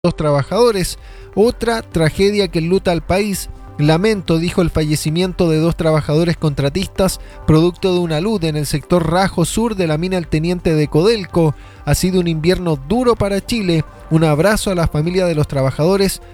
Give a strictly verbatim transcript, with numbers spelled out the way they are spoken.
Dos trabajadores, otra tragedia que enluta al país. Lamento, dijo, el fallecimiento de dos trabajadores contratistas producto de una luz en el sector Rajo Sur de la mina El Teniente de Codelco. Ha sido un invierno duro para Chile. Un abrazo a la familia de los trabajadores